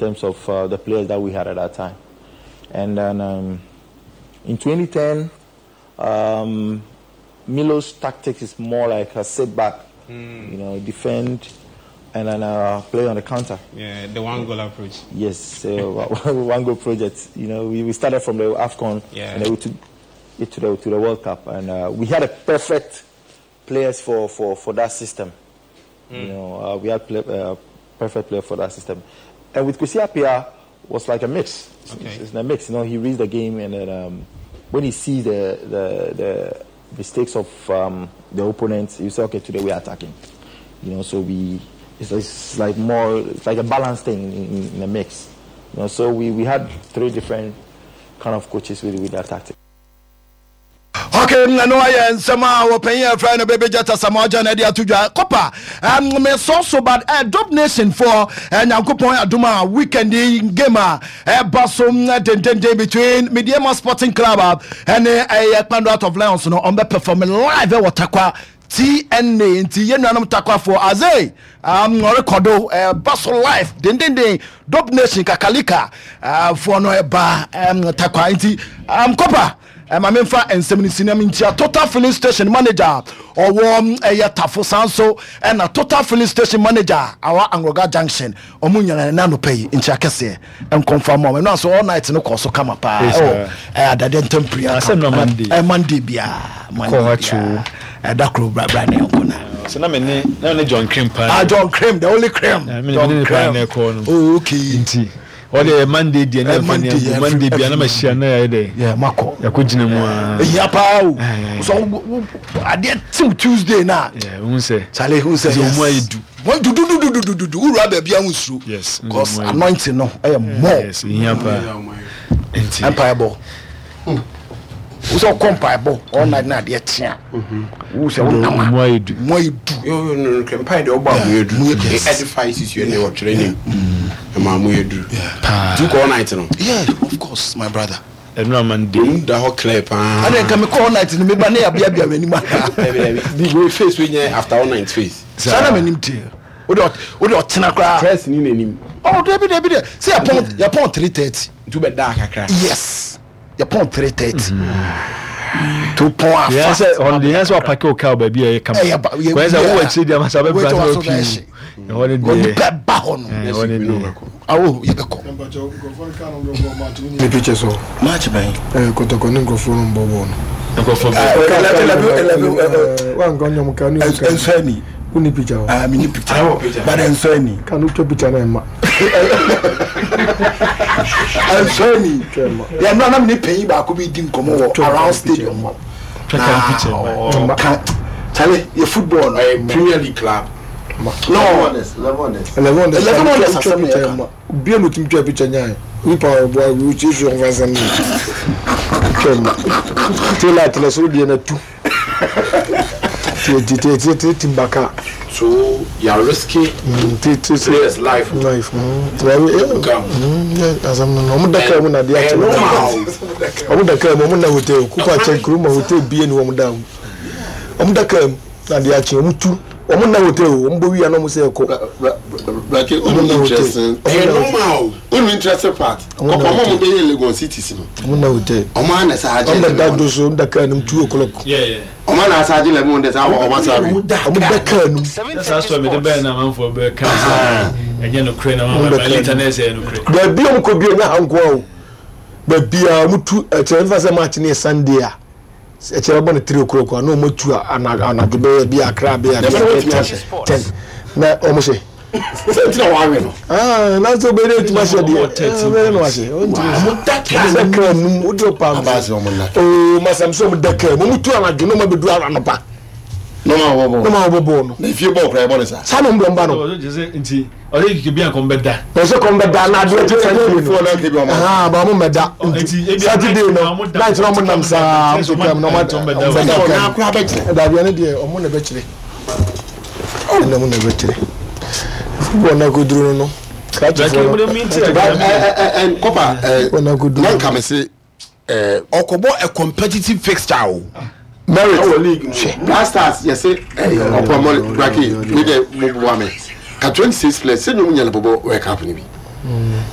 terms of the players that we had at that time. And then in 2010, Milo's tactics is more like a sit back, defend, and then play on the counter. Yeah, the one goal approach. Yes, one goal project. We started from the AFCON, and then we took it to the World Cup, and we had a perfect players for that system. We had perfect player for that system, and with Kwesi Appiah was like a mix. It's a mix. He reads the game, and then when he sees the mistakes of the opponents, you say, okay, today we are attacking. So it's like a balanced thing in the mix. So we had 3 different kind of coaches with that tactic. Okay, no, I am somehow open friend of baby Jetta Samoja and Edia Tuja Copper. Me so bad Dub Nation for and Yankupon Aduma weekend gamer Basum day between Mediema Sporting Club and a Pando out of Lions on the performing live Watakwa TNA into Yenanum Takwa for Aze Recordo Basso Life den Dub Nation Kakalika for no bar Takwa inti Copper. My memfa and 70 total filling station manager or warm a tafo sanso and a total filling station manager our Angoga Junction Omunya and Nano pay in Chakase and confirm mom and so all night no course come up that then temperature Monday bia that crew brand so na me John Cream John Cream the only cream okay all the Monday Monday be na machine na dey mako yakugina mu ya paau so I did Tuesday na who say Charlie who say mo ayedu want to do ura ba bia wusuru yes because anointing no more yes ya pa empire ball who so compare ball all night na dey tia who say mo ayedu no empire dey ogba mo edu edifices you know training Mamuedu. Took all night, yeah, of course, my brother. And no Monday, the whole clip. And then come all night in the Mibane, we face with after all night face. Sana him dear. Would not Tinakra press in him. Oh, David, say upon 3:30. To be dark, yes, upon 3:30. 2 points. Yes, on the answer of Paco cow baby, I come. Where's a woman said there must have a brother. What did you bet back on? Oh, you go. The pictures of March Bay. Cotoconin go for number 1. One gun, can you and Fanny? Uni picture. I mean, picture, but then Fanny. Can you to picture name? I'm Fanny. They are not only paying back, could be doing come around stadium. Charlie, your football, Premier League club. No, 11 bien looking to a picture. We power boy, which is your vessel. Till I tell us, we'll be in a 2. Timbaka. So you are risking players' life. As I'm not the actual. I would have come on the hotel, Kupa check room, hotel being warmed down. I'm the come, and the actual 2. Omuna hotel, we are no say ko. Like interesting. Interesting part. Omo be in Lagos City. Omuna hotel. Omo na sa aje. Omo da do so da kan 2 o'clock. Yeah. Omo na sa aje le mo de sa omo sorry. Omo da kan. That's why me the be na man for be can. Enye no kre na man by later na say no kre. Ba bi om ko bi na hanko o. Ba bia mutu e tell fa say match na Sunday a. E chere bo na 3 o'clock no mo tu ana de be bia akra bia 10 na omo say Sentina wawe no. Na so be dey tuma say dey. No say. Omo dakra no wo do pa ba se omo na. Oh, masam mo dakra mo mutu ana de no ma be du ana pa. No ma wo bo no. Na fie bo kra e bo ne sa. Sa no mba no. O je say nti o dey ki bia kon beda. O se kon beda na de je say no na ke bi o ma. Ba mo meda. Saturday no. Night no mo nam sa so kam no ma ton beda. Na akwa be kire. Da bia ne de o mo na be kire. Na mo na be kire. Wana kuduru no. And Copa, wana kuduru. Man come say Okobo a competitive fixture. Merit our league. Blasters, yes say Okomo Braki, we dey move 26 players. Say no nyala bobo work happen bi.